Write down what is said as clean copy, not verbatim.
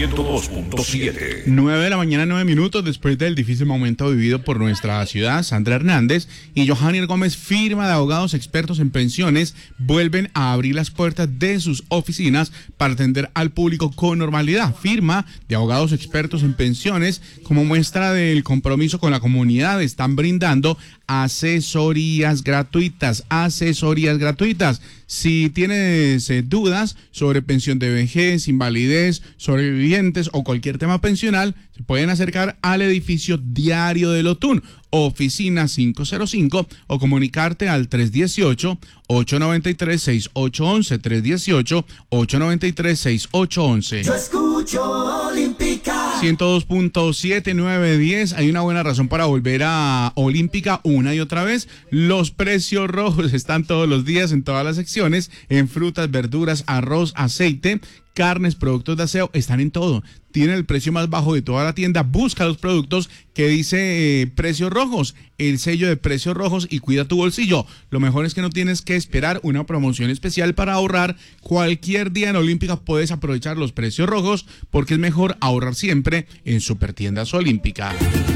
102.7. 9 de la mañana, 9 minutos, después del difícil momento vivido por nuestra ciudad. Sandra Hernández y Johannier Gómez, firma de abogados expertos en pensiones, vuelven a abrir las puertas de sus oficinas para atender al público con normalidad. Firma de abogados expertos en pensiones, como muestra del compromiso con la comunidad, están brindando asesorías gratuitas. Si tienes dudas sobre pensión de vejez, invalidez, sobrevivientes o cualquier tema pensional, se pueden acercar al edificio Diario del Otún, oficina 505, o comunicarte al 318-893-6811, 318-893-6811. Yo escucho Olímpica. 102.7, 910. Hay una buena razón para volver a Olímpica una y otra vez. Los precios rojos están todos los días en todas las secciones, en frutas, verduras, arroz, aceite, carnes, productos de aseo, están en todo. Tienen el precio más bajo de toda la tienda. Busca los productos que dice precios rojos, el sello de precios rojos, y cuida tu bolsillo. Lo mejor es que no tienes que esperar una promoción especial para ahorrar. Cualquier día en Olímpica puedes aprovechar los precios rojos, porque es mejor ahorrar siempre en Supertiendas Olímpica.